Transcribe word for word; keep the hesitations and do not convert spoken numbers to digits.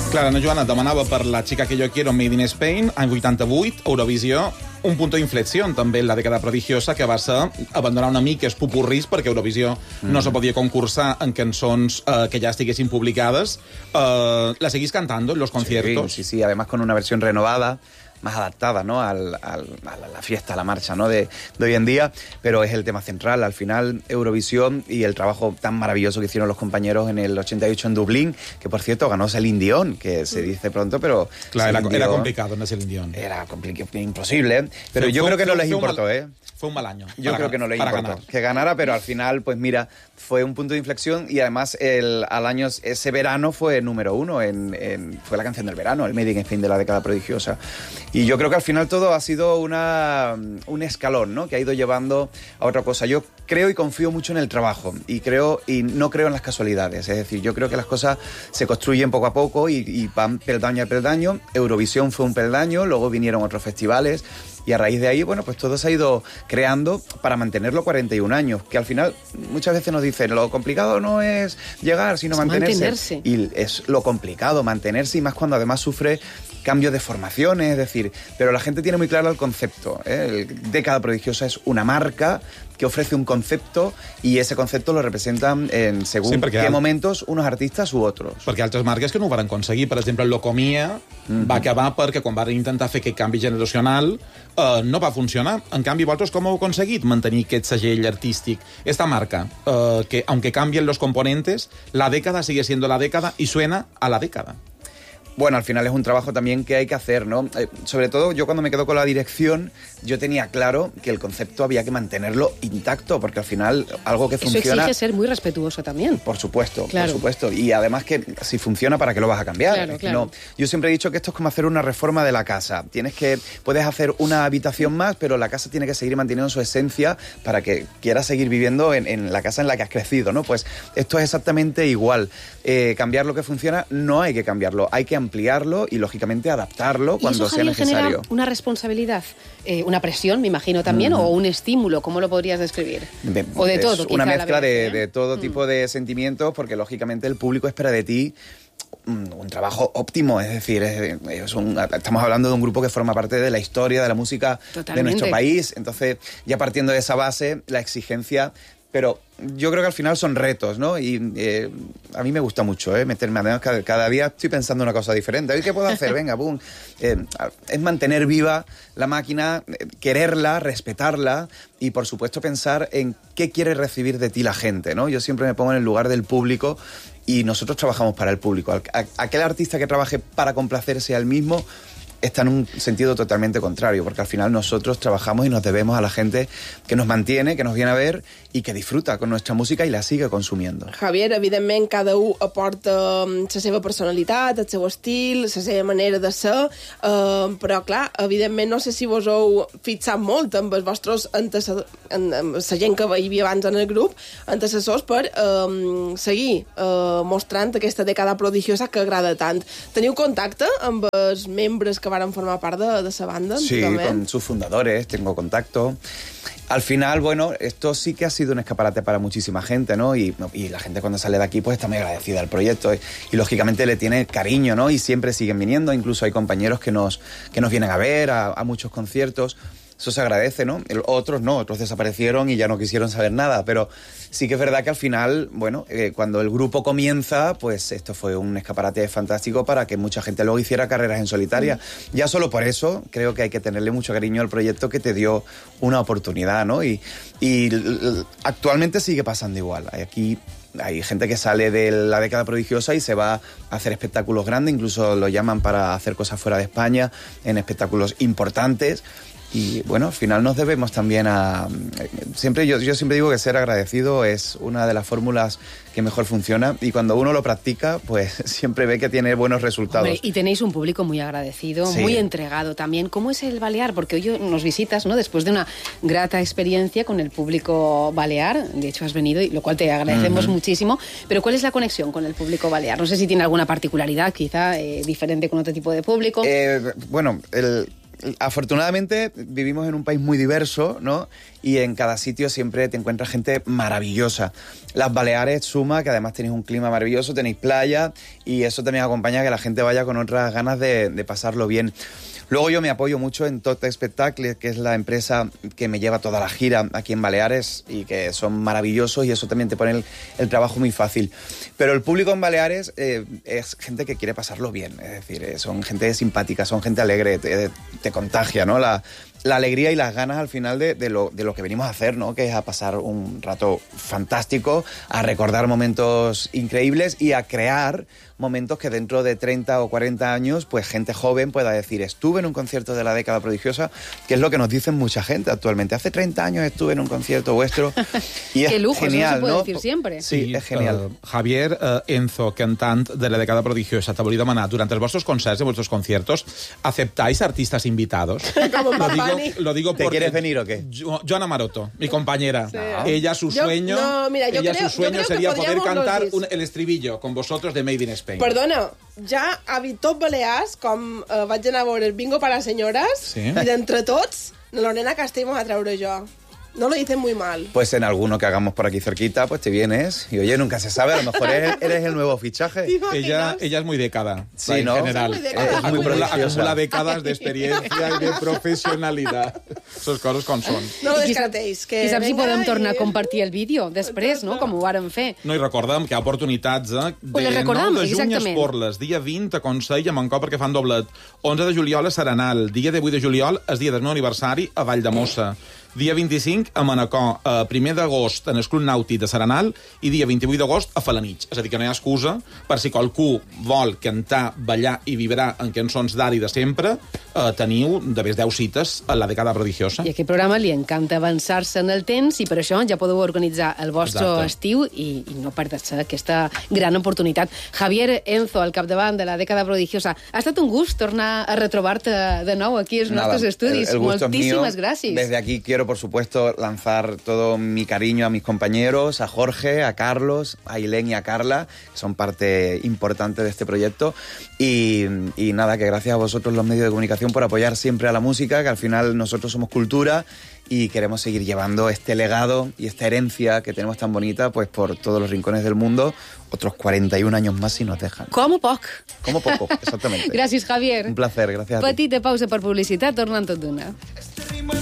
Clar, Ana Joana demanava per La chica que yo quiero, Made in Spain, any vuitanta-vuit, Eurovisió, un punto d'inflexió també en la dècada prodigiosa, que va ser abandonar una mica els popurris perquè Eurovisió mm. no se podia concursar en cançons eh, que ja estiguessin publicades. Eh, la seguís cantando en los conciertos. Sí, sí, sí, además con una versión renovada, más adaptada, ¿no? Al, al, a la fiesta, a la marcha, ¿no? de, de hoy en día, pero es el tema central. Al final, Eurovisión y el trabajo tan maravilloso que hicieron los compañeros en el ochenta y ocho en Dublín, que por cierto ganó Celine Dion, que se dice pronto, pero... Claro, era, era complicado, no Celine Dion. Era imposible, ¿eh? Pero fue, yo creo que no les importó, mal, ¿eh? Fue un mal año. Yo creo que no les importó ganar. que ganara, pero al final, pues mira, fue un punto de inflexión y además el, al año, ese verano fue número uno, en, en, fue la canción del verano, el Made in Spain de la década prodigiosa. Y yo creo que al final todo ha sido una, un escalón, ¿no? Que ha ido llevando a otra cosa. Yo creo y confío mucho en el trabajo y creo y no creo en las casualidades. Es decir, yo creo que las cosas se construyen poco a poco y, y van peldaño a peldaño. Eurovisión fue un peldaño, luego vinieron otros festivales y a raíz de ahí, bueno, pues todo se ha ido creando para mantenerlo cuarenta y un años, que al final muchas veces nos dicen, lo complicado no es llegar, sino es mantenerse. mantenerse. Y es lo complicado, mantenerse, y más cuando además sufre cambios de formaciones, es decir, pero la gente tiene muy claro el concepto, ¿eh? El Década Prodigiosa es una marca que ofrece un concepto y ese concepto lo representan en según sí, qué al... momentos unos artistes u otros. Perquè altres marques que no ho van aconseguir, per exemple, Locomia mm-hmm. va acabar perquè quan van intentar fer aquest canvi generacional eh, no va funcionar. En canvi, vosaltres com heu aconseguit mantenir aquest segell artístic, esta marca, eh, que aunque cambien los componentes, la década sigue siendo la década y suena a la década? Bueno, al final es un trabajo también que hay que hacer, ¿no? Eh, sobre todo yo cuando me quedo con la dirección, yo tenía claro que el concepto había que mantenerlo intacto, porque al final algo que funciona... Eso exige ser muy respetuoso también. Por supuesto, claro. por supuesto. Y además que si funciona, ¿para qué lo vas a cambiar? Claro, claro. No, yo siempre he dicho que esto es como hacer una reforma de la casa. Tienes que... Puedes hacer una habitación más, pero la casa tiene que seguir manteniendo su esencia para que quieras seguir viviendo en, en la casa en la que has crecido, ¿no? Pues esto es exactamente igual. Eh, cambiar lo que funciona, no hay que cambiarlo. Hay que ampliarlo y, lógicamente, adaptarlo cuando eso, sea Javier, necesario. Genera una responsabilidad, eh, una presión, me imagino también, uh-huh. o un estímulo, ¿cómo lo podrías describir? De, o de todo, una mezcla vez, de, ¿eh? de todo mm. tipo de sentimientos, porque, lógicamente, el público espera de ti un, un trabajo óptimo, es decir, es, es un, estamos hablando de un grupo que forma parte de la historia de la música Totalmente. de nuestro país, entonces, ya partiendo de esa base, la exigencia... Pero yo creo que al final son retos, ¿no? Y eh, a mí me gusta mucho, ¿eh? Meterme a cada, cada día estoy pensando una cosa diferente. ¿Hoy qué puedo hacer? Venga, boom. Eh, es mantener viva la máquina, quererla, respetarla y, por supuesto, pensar en qué quiere recibir de ti la gente, ¿no? Yo siempre me pongo en el lugar del público y nosotros trabajamos para el público. Aquel artista que trabaje para complacerse al mismo está en un sentido totalmente contrario, porque al final nosotros trabajamos y nos debemos a la gente que nos mantiene, que nos viene a ver i que disfruta con nuestra música i la sigue consumiendo. Javier, evidentment, cada un aporta la seva personalitat, el seu estil, la seva manera de ser, eh, però, clar, evidentment, no sé si vos heu fixat molt amb els vostres antecessors, amb la gent que hi havia abans en el grup, antecessors per eh, seguir eh, mostrant aquesta dècada prodigiosa que agrada tant. Teniu contacte amb els membres que varen formar part de, de la banda? Sí, con sus fundadores tengo contacto. Al final, bueno, esto sí que ha sido un escaparate para muchísima gente, ¿no? Y, y la gente cuando sale de aquí pues está muy agradecida al proyecto y, y lógicamente le tiene cariño, ¿no? Y siempre siguen viniendo, incluso hay compañeros que nos, que nos vienen a ver a, a muchos conciertos. Eso se agradece, ¿no? El, otros no, otros desaparecieron y ya no quisieron saber nada, pero sí que es verdad que al final, bueno, eh, cuando el grupo comienza, pues esto fue un escaparate fantástico para que mucha gente luego hiciera carreras en solitaria. Mm. Ya solo por eso creo que hay que tenerle mucho cariño al proyecto que te dio una oportunidad, ¿no? Y, y actualmente sigue pasando igual. Aquí hay gente que sale de la década prodigiosa y se va a hacer espectáculos grandes, incluso lo llaman para hacer cosas fuera de España, en espectáculos importantes. Y bueno, al final nos debemos también a... Siempre yo, yo siempre digo que ser agradecido es una de las fórmulas que mejor funciona y cuando uno lo practica, pues siempre ve que tiene buenos resultados. Hombre, y tenéis un público muy agradecido, sí. muy entregado también. ¿Cómo es el balear? Porque hoy nos visitas, ¿no? Después de una grata experiencia con el público balear. De hecho, has venido, y lo cual te agradecemos uh-huh. muchísimo. Pero ¿cuál es la conexión con el público balear? No sé si tiene alguna particularidad, quizá, eh, diferente con otro tipo de público. Eh, bueno, el... Afortunadamente vivimos en un país muy diverso, ¿no? y en cada sitio siempre te encuentras gente maravillosa. Las Baleares suma que además tenéis un clima maravilloso, tenéis playa y eso también acompaña a que la gente vaya con otras ganas de, de pasarlo bien. Luego yo me apoyo mucho en Tot Espectacle, que es la empresa que me lleva toda la gira aquí en Baleares y que son maravillosos y eso también te pone el, el trabajo muy fácil. Pero el público en Baleares eh, es gente que quiere pasarlo bien, es decir, eh, son gente simpática, son gente alegre, te, te contagia, ¿no? La, la alegría y las ganas al final de, de, lo, de lo que venimos a hacer, ¿no? Que es a pasar un rato fantástico, a recordar momentos increíbles y a crear momentos que dentro de treinta o cuarenta años, pues gente joven pueda decir, estuve en un concierto de la década prodigiosa, que es lo que nos dicen mucha gente actualmente. Hace treinta años estuve en un concierto vuestro y es Qué lujo, genial, eso no se puede ¿no? decir siempre. Sí, I, és genial. Uh, Javier uh, Enzo, cantant de la década prodigiosa, te volia demanar, durante els vostres concerts, en vuestros conciertos, ¿aceptáis artistas invitados? Como Lo digo, Papani. lo digo ¿Te porque quieres venir o qué? Jo- Joana Maroto, mi compañera. Sí. Ella su Yo- sueño, no, mira, yo ella creo- su yo sueño creo que sería poder podríamos cantar los dis- un- el estribillo con vosotros de Made in Spain. Perdona, ja a tot Balears, com eh, vaig anar a veure el bingo para senyores, Sí. i d'entre tots, la Lorena Castell m'ho va treure jo. No lo hice muy mal. Pues en alguno que hagamos por aquí cerquita, pues te vienes y oye, nunca se sabe, a lo mejor eres, eres el nuevo fichaje. ¿Te imaginas? Ella, ella es muy década, Sí, en ¿no? general. Es muy década. Es muy acumula, prodigiosa. acumula décadas de experiencia y de profesionalidad. Esas coses com són. No lo I qui sap- descartéis. Que Qui sap si venga podem i- tornar a compartir el vídeo després, no? Com ho vàrem fer. No, i recordem que hi ha oportunitats, eh? Pues les recordam, nou de juny a exactament. Esporles, dia vint a Consell, a Mancó, perquè fan doblet. onze de juliol a Serenal, dia divuit de juliol és dia del meu aniversari a Valldemossa. Dia vint-i-cinc a Manacor, eh, primer d'agost en el Club Nàutic de Serenal i dia vint-i-vuit d'agost a Felanitx. És a dir, que no hi ha excusa per si qualcú vol cantar, ballar i vibrar en cançons d'ara i de sempre, eh, teniu de més deu cites a la década prodigiosa. I a aquest programa li encanta avançar-se en el temps i per això ja podeu organitzar el vostre Exacte. estiu i, i no perdre-se aquesta gran oportunitat. Javier Enzo, al capdavant de la década prodigiosa, ha estat un gust tornar a retrobar-te de nou aquí als Nada, nostres estudis. el- el gusto es mío. Moltíssimes gràcies. Desde aquí quiero, por supuesto, lanzar todo mi cariño a mis compañeros, a Jorge, a Carlos, a Ailén y a Carla, que son parte importante de este proyecto. Y, y nada, que gracias a vosotros los medios de comunicación por apoyar siempre a la música, que al final nosotros somos cultura y queremos seguir llevando este legado y esta herencia que tenemos tan bonita pues por todos los rincones del mundo, otros cuarenta y un años más si nos dejan. Com a poc. Como poco, exactamente. Gràcies, Javier. Un placer, gracias a ti. Petita pausa per publicitat, tornant tot d'una.